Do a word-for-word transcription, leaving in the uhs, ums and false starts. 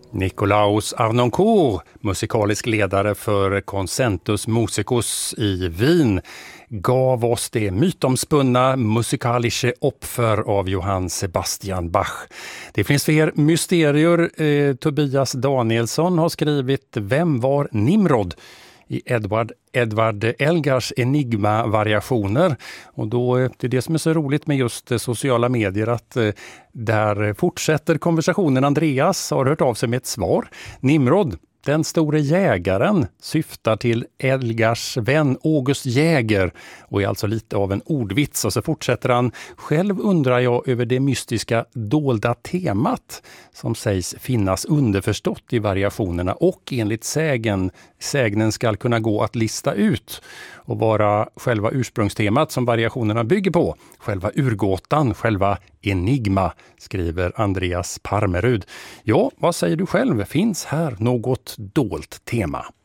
Nikolaus Harnoncourt, musikalisk ledare för Concentus Musicus i Wien, gav oss det mytomspunna musikalische Opfer av Johann Sebastian Bach. Det finns fler mysterier. Eh, Tobias Danielsson har skrivit Vem var Nimrod? I Edward, Edward Elgars enigma-variationer. Och då är det det som är så roligt med just sociala medier, att eh, där fortsätter konversationen. Andreas har hört av sig med ett svar. Nimrod, den store jägaren, syftar till Elgars vän August Jäger och är alltså lite av en ordvits. Och så fortsätter han: själv undrar jag över det mystiska dolda temat som sägs finnas underförstått i variationerna och enligt sägen, sägnen ska kunna gå att lista ut och vara själva ursprungstemat som variationerna bygger på. Själva urgåtan, själva enigma, skriver Andreas Parmerud. Ja, vad säger du själv? Finns här något dolt tema?